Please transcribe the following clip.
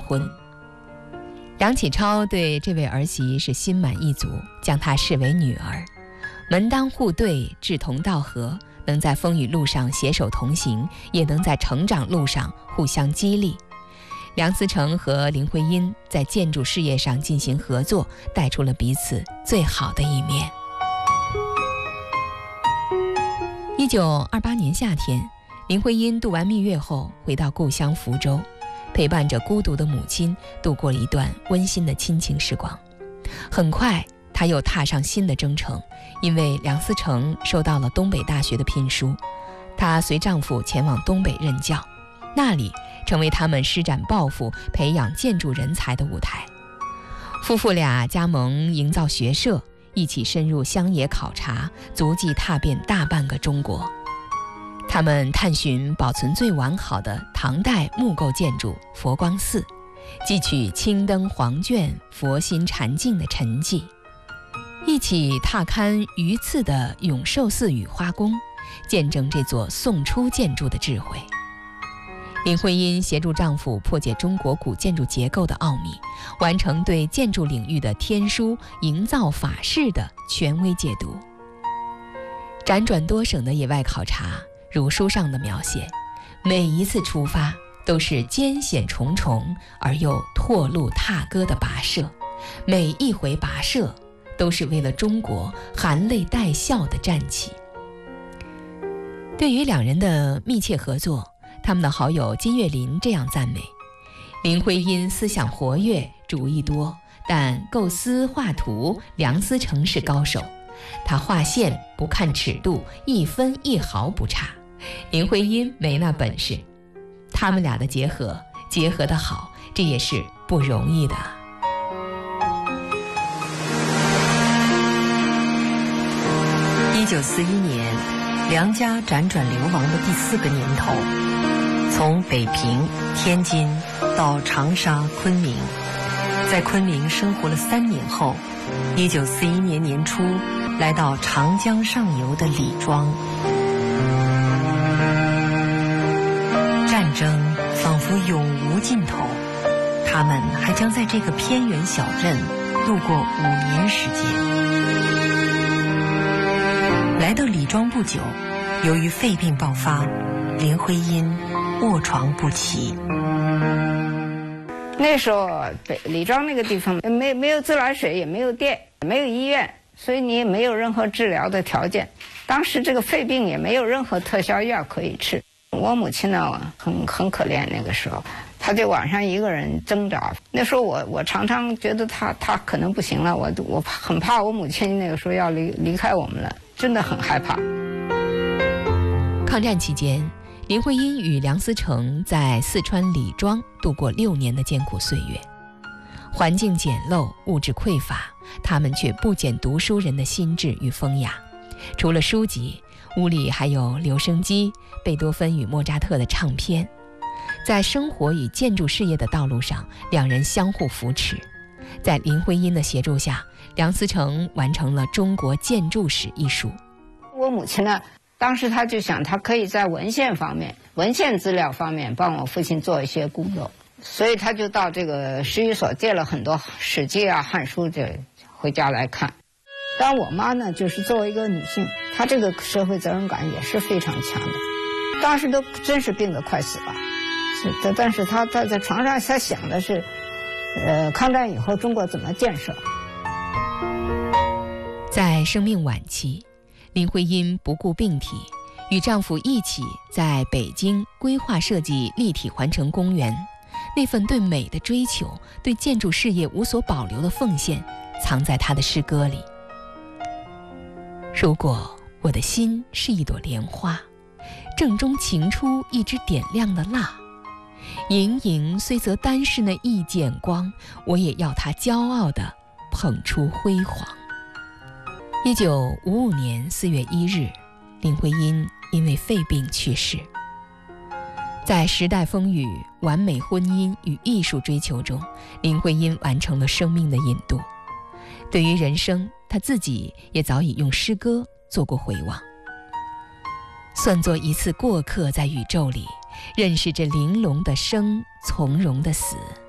婚。梁启超对这位儿媳是心满意足，将她视为女儿，门当户对，志同道合，能在风雨路上携手同行，也能在成长路上互相激励。梁思成和林徽因在建筑事业上进行合作，带出了彼此最好的一面。1928年夏天，林徽因度完蜜月后回到故乡福州，陪伴着孤独的母亲度过了一段温馨的亲情时光。很快她又踏上新的征程，因为梁思成收到了东北大学的聘书，她随丈夫前往东北任教，那里成为他们施展抱负、培养建筑人才的舞台。夫妇俩加盟营造学社，一起深入乡野考察，足迹踏遍大半个中国。他们探寻保存最完好的唐代木构建筑佛光寺，汲取青灯黄卷、佛心禅境的沉寂，一起踏勘榆次的永寿寺与花宫，见证这座宋初建筑的智慧。林徽因协助丈夫破解中国古建筑结构的奥秘，完成对建筑领域的天书营造法式的权威解读。辗转多省的野外考察，如书上的描写，每一次出发都是艰险重重而又拓路踏歌的跋涉，每一回跋涉都是为了中国含泪带笑的站起。对于两人的密切合作，他们的好友金岳霖这样赞美：林徽因思想活跃，主意多，但构思画图，梁思成是高手。他画线不看尺度，一分一毫不差。林徽因没那本事。他们俩的结合得好，这也是不容易的。 1941年，梁家辗转流亡的第4个年头，从北平、天津到长沙、昆明，在昆明生活了3年后，1941年年初来到长江上游的李庄。战争仿佛永无尽头，他们还将在这个偏远小镇度过5年时间。来到李庄不久，由于肺病爆发，林徽因卧床不起。 那时候李庄那个地方没有自来水，也没有电，没有医院，所以你也没有任何治疗的条件。当时这个肺病也没有任何特效药可以吃。我母亲呢很可怜，那个时候她就晚上一个人挣扎。那时候我常常觉得她可能不行了，我很怕我母亲那个时候要离开我们了，真的很害怕。 抗战期间，林徽因与梁思成在四川李庄度过6年的艰苦岁月。环境简陋，物质匮乏，他们却不减读书人的心智与风雅。除了书籍，屋里还有留声机、贝多芬与莫扎特的唱片。在生活与建筑事业的道路上，两人相互扶持。在林徽因的协助下，梁思成完成了《中国建筑史》一书。 我母亲呢，当时她就想，她可以在文献方面、文献资料方面帮我父亲做一些工作，所以她就到这个史语所借了很多《史记》啊、《汉书》，就回家来看。但我妈呢，就是作为一个女性，她这个社会责任感也是非常强的。当时都真是病得快死了，但是她在床上她想的是，抗战以后中国怎么建设。 在生命晚期，林徽因不顾病体，与丈夫一起在北京规划设计立体环城公园。那份对美的追求，对建筑事业无所保留的奉献，藏在她的诗歌里。如果我的心是一朵莲花，正中情出一支点亮的蜡，盈盈虽则单是那一剪光，我也要它骄傲地捧出辉煌。1955年4月1日，林徽因因为肺病去世。在时代风雨、完美婚姻与艺术追求中，林徽因完成了生命的引渡。对于人生，她自己也早已用诗歌做过回望。算作一次过客在宇宙里，认识着玲珑的生，从容的死。